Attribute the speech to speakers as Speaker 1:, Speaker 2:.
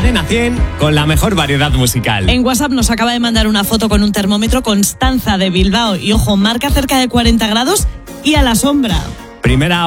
Speaker 1: Cadena 100 con la mejor variedad musical.
Speaker 2: En WhatsApp nos acaba de mandar una foto con un termómetro Constanza de Bilbao. Y ojo, marca cerca de 40 grados y a la sombra.
Speaker 1: Primera